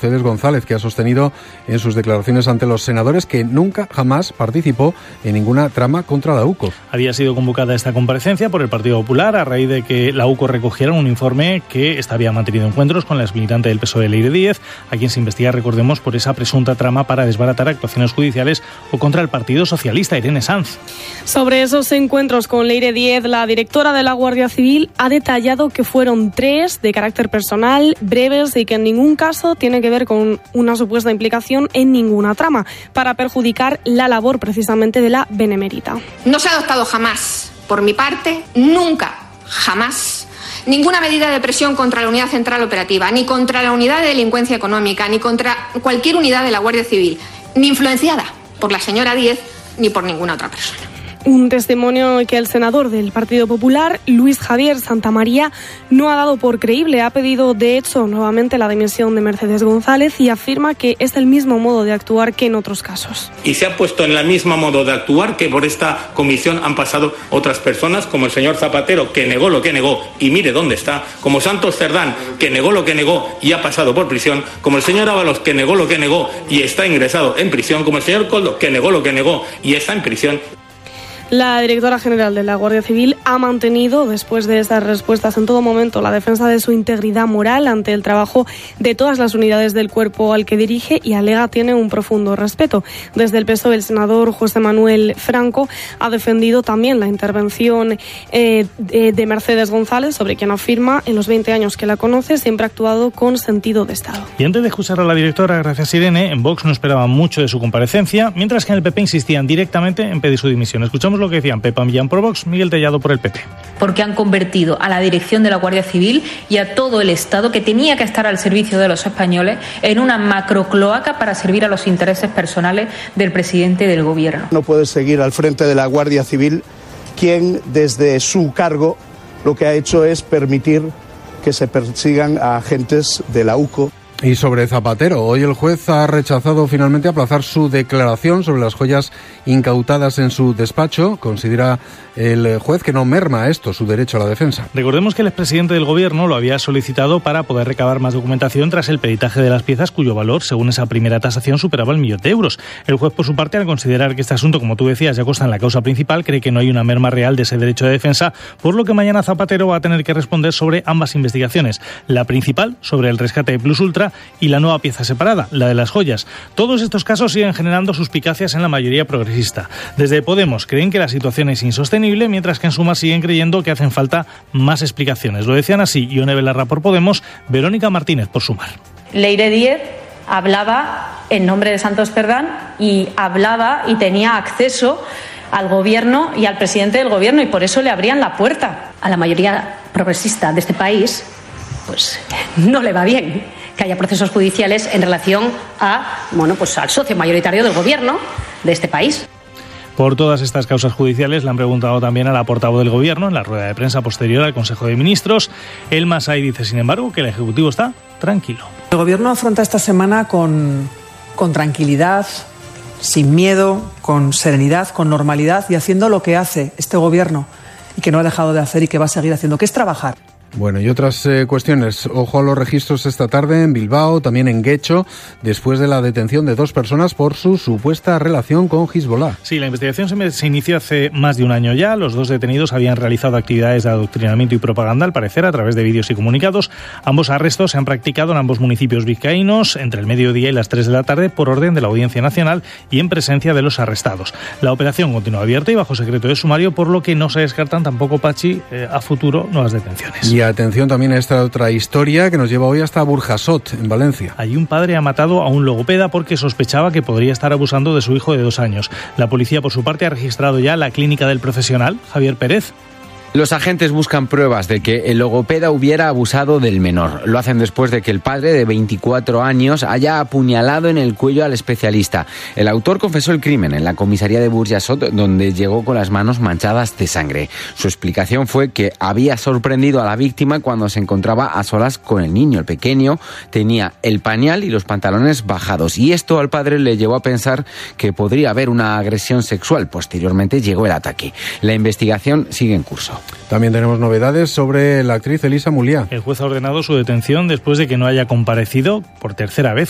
Mercedes González, que ha sostenido en sus declaraciones ante los senadores que nunca jamás participó en ninguna trama contra la UCO. Había sido convocada esta comparecencia por el Partido Popular a raíz de que la UCO recogiera un informe que había mantenido encuentros con la exmilitante del PSOE, Leire Díez, a quien se investiga, recordemos, por esa presunta trama para desbaratar actuaciones judiciales o contra el Partido Socialista, Irene Sanz. Sobre esos encuentros con Leire Díez, la directora de la Guardia Civil ha detallado que fueron 3 de carácter personal, breves y que en ningún caso tiene que ver con una supuesta implicación en ninguna trama para perjudicar la labor precisamente de la benemérita. No se ha adoptado jamás, por mi parte, nunca, jamás, ninguna medida de presión contra la Unidad Central Operativa, ni contra la Unidad de Delincuencia Económica, ni contra cualquier unidad de la Guardia Civil, ni influenciada por la señora Díez ni por ninguna otra persona. Un testimonio que el senador del Partido Popular, Luis Javier Santamaría, no ha dado por creíble. Ha pedido, de hecho, nuevamente la dimisión de Mercedes González y afirma que es el mismo modo de actuar que en otros casos. Y se ha puesto en el mismo modo de actuar que por esta comisión han pasado otras personas, como el señor Zapatero, que negó lo que negó y mire dónde está, como Santos Cerdán, que negó lo que negó y ha pasado por prisión, como el señor Ábalos, que negó lo que negó y está ingresado en prisión, como el señor Koldo, que negó lo que negó y está en prisión. La directora general de la Guardia Civil ha mantenido, después de estas respuestas, en todo momento la defensa de su integridad moral ante el trabajo de todas las unidades del cuerpo al que dirige y alega tiene un profundo respeto. Desde el PSOE, el senador José Manuel Franco ha defendido también la intervención de Mercedes González, sobre quien afirma en los 20 años que la conoce siempre ha actuado con sentido de Estado. Y antes de escuchar a la directora, gracias Irene, en Vox no esperaban mucho de su comparecencia, mientras que en el PP insistían directamente en pedir su dimisión. Escuchamos lo que decían Pepa Millán por Vox, Miguel Tellado por el PP. Porque han convertido a la dirección de la Guardia Civil y a todo el Estado, que tenía que estar al servicio de los españoles, en una macrocloaca para servir a los intereses personales del presidente del Gobierno. No puede seguir al frente de la Guardia Civil quien desde su cargo lo que ha hecho es permitir que se persigan a agentes de la UCO. Y sobre Zapatero, hoy el juez ha rechazado finalmente aplazar su declaración sobre las joyas incautadas en su despacho. Considera el juez que no merma esto su derecho a la defensa. Recordemos que el expresidente del Gobierno lo había solicitado para poder recabar más documentación tras el peritaje de las piezas cuyo valor, según esa primera tasación, superaba el 1.000.000 de euros. El juez, por su parte, al considerar que este asunto, como tú decías, ya consta en la causa principal, cree que no hay una merma real de ese derecho de defensa, por lo que mañana Zapatero va a tener que responder sobre ambas investigaciones. La principal, sobre el rescate de Plus Ultra, y la nueva pieza separada, la de las joyas. Todos estos casos siguen generando suspicacias en la mayoría progresista. Desde Podemos creen que la situación es insostenible, mientras que en Suma siguen creyendo que hacen falta más explicaciones. Lo decían así Ione Belarra por Podemos, Verónica Martínez por Sumar. Leire Díez hablaba en nombre de Santos Cerdán y hablaba y tenía acceso al Gobierno y al presidente del Gobierno, y por eso le abrían la puerta. A la mayoría progresista de este país, pues no le va bien que haya procesos judiciales en relación a, al socio mayoritario del Gobierno de este país. Por todas estas causas judiciales le han preguntado también a la portavoz del Gobierno en la rueda de prensa posterior al Consejo de Ministros. El Masai dice, sin embargo, que el Ejecutivo está tranquilo. El Gobierno afronta esta semana con tranquilidad, sin miedo, con serenidad, con normalidad y haciendo lo que hace este Gobierno y que no ha dejado de hacer y que va a seguir haciendo, que es trabajar. Bueno, y otras cuestiones. Ojo a los registros esta tarde en Bilbao, también en Guecho, después de la detención de 2 personas por su supuesta relación con Hezbollah. Sí, la investigación se inició hace más de un año ya. Los 2 detenidos habían realizado actividades de adoctrinamiento y propaganda, al parecer, a través de vídeos y comunicados. Ambos arrestos se han practicado en ambos municipios vizcaínos entre el mediodía y las 3 de la tarde por orden de la Audiencia Nacional y en presencia de los arrestados. La operación continúa abierta y bajo secreto de sumario, por lo que no se descartan tampoco, Pachi, a futuro nuevas detenciones. Y atención también a esta otra historia que nos lleva hoy hasta Burjasot, en Valencia. Allí un padre ha matado a un logopeda porque sospechaba que podría estar abusando de su hijo de 2 años. La policía, por su parte, ha registrado ya la clínica del profesional, Javier Pérez. Los agentes buscan pruebas de que el logopeda hubiera abusado del menor. Lo hacen después de que el padre, de 24 años, haya apuñalado en el cuello al especialista. El autor confesó el crimen en la comisaría de Burjasot, donde llegó con las manos manchadas de sangre. Su explicación fue que había sorprendido a la víctima cuando se encontraba a solas con el niño. El pequeño tenía el pañal y los pantalones bajados, y esto al padre le llevó a pensar que podría haber una agresión sexual. Posteriormente llegó el ataque. La investigación sigue en curso. También tenemos novedades sobre la actriz Elisa Muliá. El juez ha ordenado su detención después de que no haya comparecido por tercera vez